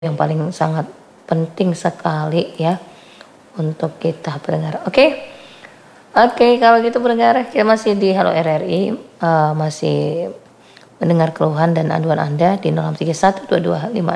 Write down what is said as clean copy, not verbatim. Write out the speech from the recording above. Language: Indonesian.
yang paling sangat penting sekali ya untuk kita pendengar. Oke, kalau gitu pendengar, kita masih di Halo RRI, masih mendengar keluhan dan aduan Anda di 06312256